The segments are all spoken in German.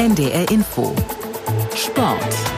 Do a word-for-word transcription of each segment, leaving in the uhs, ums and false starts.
N D R Info Sport.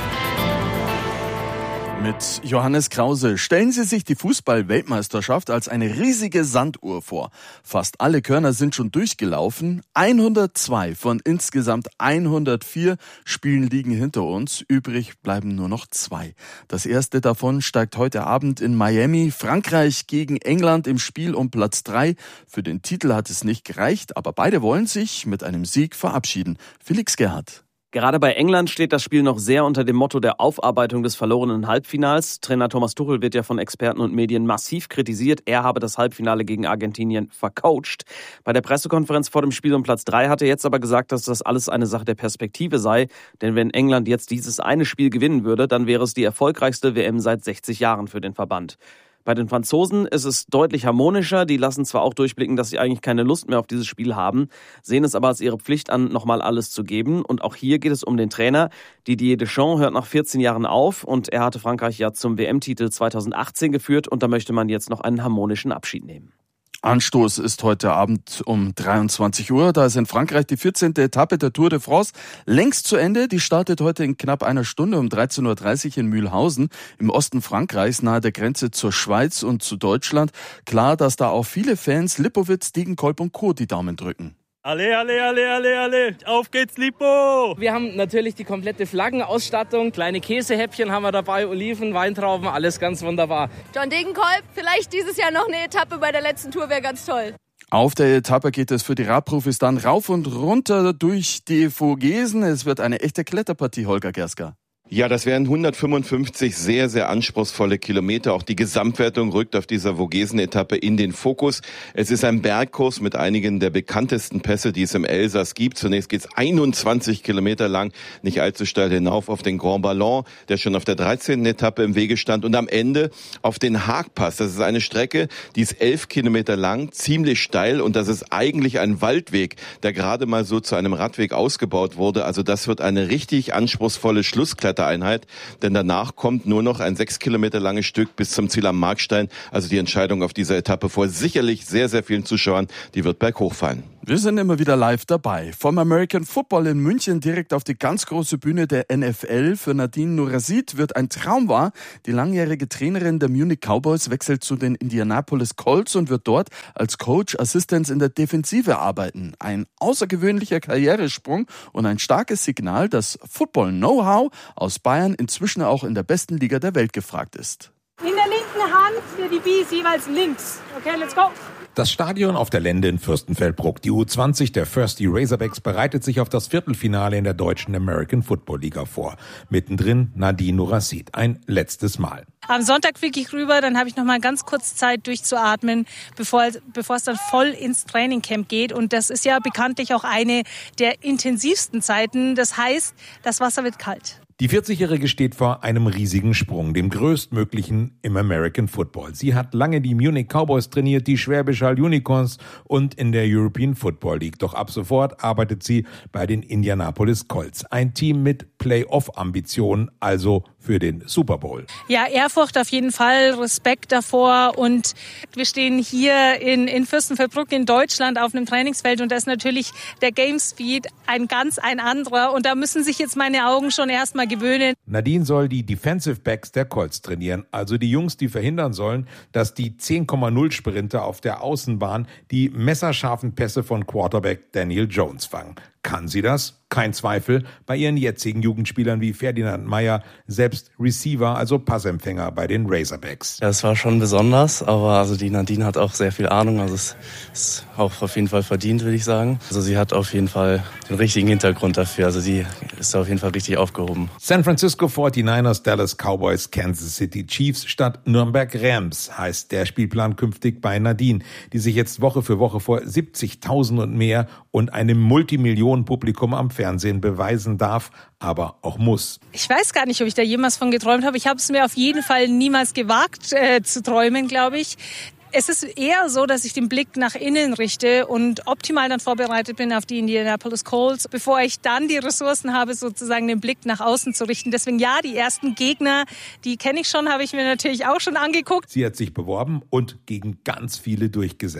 Mit Johannes Krause. Stellen Sie sich die Fußball-Weltmeisterschaft als eine riesige Sanduhr vor. Fast alle Körner sind schon durchgelaufen. hundertzwei von insgesamt hundertvier Spielen liegen hinter uns. Übrig bleiben nur noch zwei. Das erste davon steigt heute Abend in Miami. Frankreich gegen England im Spiel um Platz drei. Für den Titel hat es nicht gereicht, aber beide wollen sich mit einem Sieg verabschieden. Felix Gerhardt. Gerade bei England steht das Spiel noch sehr unter dem Motto der Aufarbeitung des verlorenen Halbfinals. Trainer Thomas Tuchel wird ja von Experten und Medien massiv kritisiert. Er habe das Halbfinale gegen Argentinien vercoacht. Bei der Pressekonferenz vor dem Spiel um Platz drei hat er jetzt aber gesagt, dass das alles eine Sache der Perspektive sei. Denn wenn England jetzt dieses eine Spiel gewinnen würde, dann wäre es die erfolgreichste W M seit sechzig Jahren für den Verband. Bei den Franzosen ist es deutlich harmonischer. Die lassen zwar auch durchblicken, dass sie eigentlich keine Lust mehr auf dieses Spiel haben, sehen es aber als ihre Pflicht an, nochmal alles zu geben. Und auch hier geht es um den Trainer. Didier Deschamps hört nach vierzehn Jahren auf und er hatte Frankreich ja zum W M-Titel zweitausendachtzehn geführt und da möchte man jetzt noch einen harmonischen Abschied nehmen. Anstoß ist heute Abend um dreiundzwanzig Uhr. Da ist in Frankreich die vierzehnte Etappe der Tour de France längst zu Ende. Die startet heute in knapp einer Stunde um dreizehn Uhr dreißig in Mühlhausen im Osten Frankreichs nahe der Grenze zur Schweiz und zu Deutschland. Klar, dass da auch viele Fans Lipowitz, Degenkolb und Co. die Daumen drücken. Alle, alle, alle, alle, alle, auf geht's, Lipo! Wir haben natürlich die komplette Flaggenausstattung, kleine Käsehäppchen haben wir dabei, Oliven, Weintrauben, alles ganz wunderbar. John Degenkolb, vielleicht dieses Jahr noch eine Etappe bei der letzten Tour, wäre ganz toll. Auf der Etappe geht es für die Radprofis dann rauf und runter durch die Vogesen. Es wird eine echte Kletterpartie, Holger Gerska. Ja, das wären hundertfünfundfünfzig sehr, sehr anspruchsvolle Kilometer. Auch die Gesamtwertung rückt auf dieser Vogesen-Etappe in den Fokus. Es ist ein Bergkurs mit einigen der bekanntesten Pässe, die es im Elsass gibt. Zunächst geht's einundzwanzig Kilometer lang, nicht allzu steil hinauf auf den Grand Ballon, der schon auf der dreizehnten Etappe im Wege stand. Und am Ende auf den Haagpass. Das ist eine Strecke, die ist elf Kilometer lang, ziemlich steil. Und das ist eigentlich ein Waldweg, der gerade mal so zu einem Radweg ausgebaut wurde. Also das wird eine richtig anspruchsvolle Schlusskletterung. Einheit, denn danach kommt nur noch ein sechs Kilometer langes Stück bis zum Ziel am Markstein. Also die Entscheidung auf dieser Etappe vor sicherlich sehr, sehr vielen Zuschauern, die wird berghoch fallen. Wir sind immer wieder live dabei. Vom American Football in München direkt auf die ganz große Bühne der N F L. Für Nadine Nourasid wird ein Traum wahr. Die langjährige Trainerin der Munich Cowboys wechselt zu den Indianapolis Colts und wird dort als Coach Assistant in der Defensive arbeiten. Ein außergewöhnlicher Karrieresprung und ein starkes Signal, dass Football-Know-how aus Bayern inzwischen auch in der besten Liga der Welt gefragt ist. In der linken Hand für die Bees jeweils links. Okay, let's go. Das Stadion auf der Lende in Fürstenfeldbruck. Die U zwanzig der Thirsty Razorbacks bereitet sich auf das Viertelfinale in der deutschen American Football Liga vor. Mittendrin Nadine Nourasid. Ein letztes Mal. Am Sonntag fliege ich rüber, dann habe ich noch mal ganz kurz Zeit durchzuatmen, bevor, bevor es dann voll ins Trainingcamp geht. Und das ist ja bekanntlich auch eine der intensivsten Zeiten. Das heißt, das Wasser wird kalt. Die vierzigjährige steht vor einem riesigen Sprung, dem größtmöglichen im American Football. Sie hat lange die Munich Cowboys trainiert, die Schwäbisch Hall Unicorns und in der European Football League. Doch ab sofort arbeitet sie bei den Indianapolis Colts. Ein Team mit Playoff-Ambitionen, also für den Super Bowl. Ja, Ehrfurcht auf jeden Fall, Respekt davor. Und wir stehen hier in, in Fürstenfeldbruck in Deutschland auf einem Trainingsfeld und da ist natürlich der Game Speed ein ganz ein anderer. Und da müssen sich jetzt meine Augen schon erstmal gewöhnen. Nadine soll die Defensive Backs der Colts trainieren, also die Jungs, die verhindern sollen, dass die zehn Komma null Sprinter auf der Außenbahn die messerscharfen Pässe von Quarterback Daniel Jones fangen. Kann sie das? Kein Zweifel. Bei ihren jetzigen Jugendspielern wie Ferdinand Meyer, selbst Receiver, also Passempfänger bei den Razorbacks. Ja, es war schon besonders, aber also die Nadine hat auch sehr viel Ahnung, also es ist auch auf jeden Fall verdient, würde ich sagen. Also sie hat auf jeden Fall den richtigen Hintergrund dafür, also die ist auf jeden Fall richtig aufgehoben. San Francisco forty-niners, Dallas Cowboys, Kansas City Chiefs statt Nürnberg Rams heißt der Spielplan künftig bei Nadine, die sich jetzt Woche für Woche vor siebzigtausend und mehr und einem Multimillionen-Publikum am Fernsehen beweisen darf, aber auch muss. Ich weiß gar nicht, ob ich da jemals von geträumt habe. Ich habe es mir auf jeden Fall niemals gewagt äh, zu träumen, glaube ich. Es ist eher so, dass ich den Blick nach innen richte und optimal dann vorbereitet bin auf die Indianapolis Colts, bevor ich dann die Ressourcen habe, sozusagen den Blick nach außen zu richten. Deswegen ja, die ersten Gegner, die kenne ich schon, habe ich mir natürlich auch schon angeguckt. Sie hat sich beworben und gegen ganz viele durchgesetzt.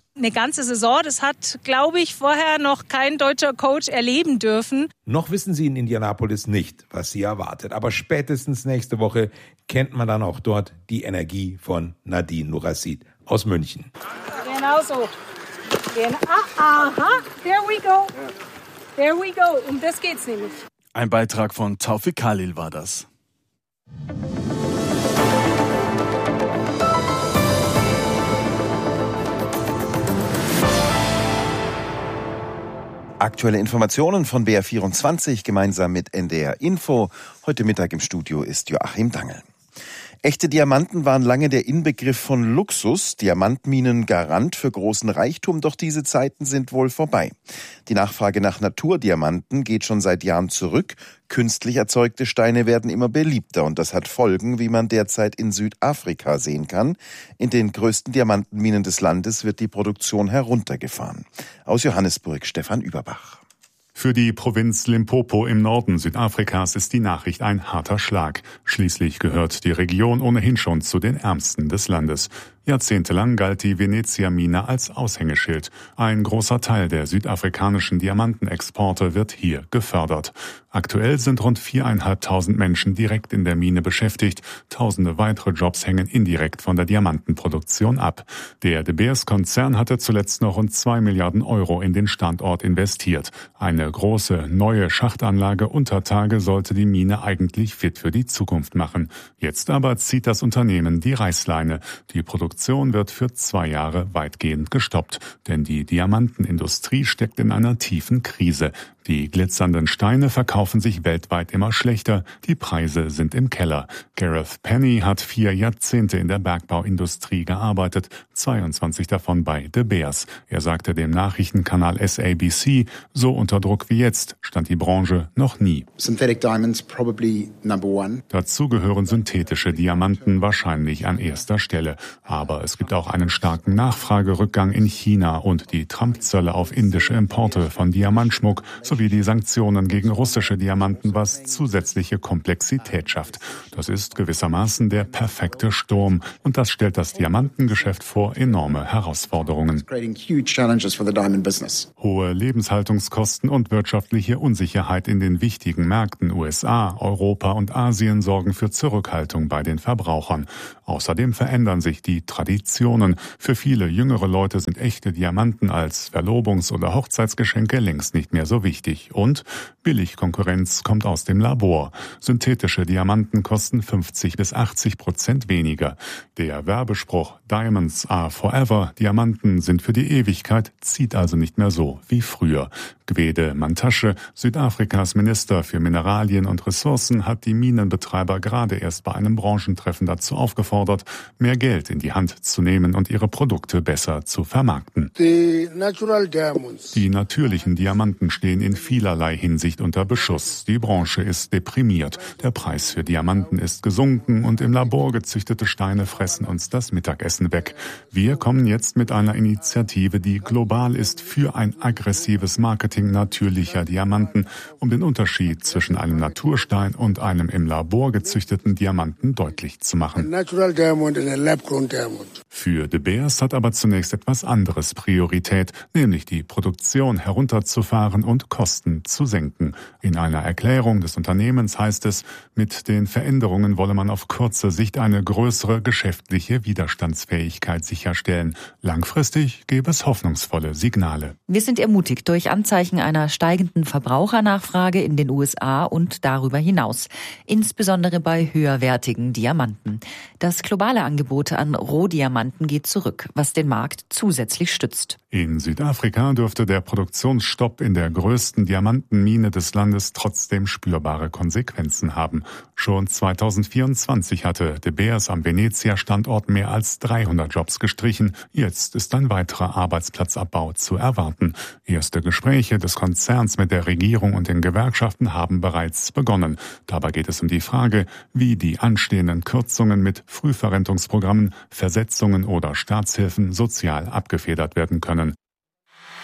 Eine ganze Saison, das hat, glaube ich, vorher noch kein deutscher Coach erleben dürfen. Noch wissen sie in Indianapolis nicht, was sie erwartet. Aber spätestens nächste Woche kennt man dann auch dort die Energie von Nadine Nourassid aus München. Genau so. Genau. Aha, there we go. There we go. Um das geht's nämlich. Ein Beitrag von Taufik Khalil war das. Aktuelle Informationen von B R vierundzwanzig gemeinsam mit N D R Info. Heute Mittag im Studio ist Joachim Dangel. Echte Diamanten waren lange der Inbegriff von Luxus, Diamantminen Garant für großen Reichtum, doch diese Zeiten sind wohl vorbei. Die Nachfrage nach Naturdiamanten geht schon seit Jahren zurück. Künstlich erzeugte Steine werden immer beliebter und das hat Folgen, wie man derzeit in Südafrika sehen kann. In den größten Diamantenminen des Landes wird die Produktion heruntergefahren. Aus Johannesburg Stefan Überbach. Für die Provinz Limpopo im Norden Südafrikas ist die Nachricht ein harter Schlag. Schließlich gehört die Region ohnehin schon zu den ärmsten des Landes. Jahrzehntelang galt die Venezia-Mine als Aushängeschild. Ein großer Teil der südafrikanischen Diamantenexporte wird hier gefördert. Aktuell sind rund viertausendfünfhundert Menschen direkt in der Mine beschäftigt. Tausende weitere Jobs hängen indirekt von der Diamantenproduktion ab. Der De Beers-Konzern hatte zuletzt noch rund zwei Milliarden Euro in den Standort investiert. Eine große neue Schachtanlage unter Tage sollte die Mine eigentlich fit für die Zukunft machen. Jetzt aber zieht das Unternehmen die Reißleine. Die Produktion wird für zwei Jahre weitgehend gestoppt, denn die Diamantenindustrie steckt in einer tiefen Krise. Die glitzernden Steine verkaufen sich weltweit immer schlechter, die Preise sind im Keller. Gareth Penny hat vier Jahrzehnte in der Bergbauindustrie gearbeitet, zweiundzwanzig davon bei De Beers. Er sagte dem Nachrichtenkanal S A B C, so unter Druck wie jetzt stand die Branche noch nie. Synthetic diamonds probably number one. Dazu gehören synthetische Diamanten wahrscheinlich an erster Stelle. Aber es gibt auch einen starken Nachfragerückgang in China und die Trump-Zölle auf indische Importe von Diamantschmuck sowie die Sanktionen gegen russische Diamanten, was zusätzliche Komplexität schafft. Das ist gewissermaßen der perfekte Sturm und das stellt das Diamantengeschäft vor enorme Herausforderungen. Hohe Lebenshaltungskosten und wirtschaftliche Unsicherheit in den wichtigen Märkten U S A, Europa und Asien sorgen für Zurückhaltung bei den Verbrauchern. Außerdem verändern sich die Traditionen. Für viele jüngere Leute sind echte Diamanten als Verlobungs- oder Hochzeitsgeschenke längst nicht mehr so wichtig. Und Billigkonkurrenz kommt aus dem Labor. Synthetische Diamanten kosten fünfzig bis achtzig Prozent weniger. Der Werbespruch Diamonds are forever, Diamanten sind für die Ewigkeit, zieht also nicht mehr so wie früher. Gwede Mantashe, Südafrikas Minister für Mineralien und Ressourcen, hat die Minenbetreiber gerade erst bei einem Branchentreffen dazu aufgefordert, mehr Geld in die Hand zu nehmen und ihre Produkte besser zu vermarkten. The natural diamonds. Die natürlichen Diamanten stehen in vielerlei Hinsicht unter Beschuss. Die Branche ist deprimiert. Der Preis für Diamanten ist gesunken und im Labor gezüchtete Steine fressen uns das Mittagessen weg. Wir kommen jetzt mit einer Initiative, die global ist, für ein aggressives Marketing natürlicher Diamanten, um den Unterschied zwischen einem Naturstein und einem im Labor gezüchteten Diamanten deutlich zu machen. Für De Beers hat aber zunächst etwas anderes Priorität, nämlich die Produktion herunterzufahren und Kosten zu senken. In einer Erklärung des Unternehmens heißt es, mit den Veränderungen wolle man auf kurze Sicht eine größere geschäftliche Widerstandsfähigkeit sicherstellen. Langfristig gäbe es hoffnungsvolle Signale. Wir sind ermutigt durch Anzeichen einer steigenden Verbrauchernachfrage in den U S A und darüber hinaus, insbesondere bei höherwertigen Diamanten. Das globale Angebot an Rohdiamanten geht zurück, was den Markt zusätzlich stützt. In Südafrika dürfte der Produktionsstopp in der größten Diamantenmine des Landes trotzdem spürbare Konsequenzen haben. Schon zweitausendvierundzwanzig hatte De Beers am Venezia-Standort mehr als dreihundert Jobs gestrichen. Jetzt ist ein weiterer Arbeitsplatzabbau zu erwarten. Erste Gespräche des Konzerns mit der Regierung und den Gewerkschaften haben bereits begonnen. Dabei geht es um die Frage, wie die anstehenden Kürzungen mit Frühverrentungsprogrammen, Versetzungen oder Staatshilfen sozial abgefedert werden können.